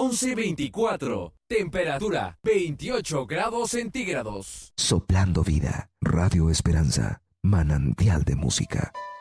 11:24. Temperatura 28 grados centígrados. Soplando vida. Radio Esperanza. Manantial de música.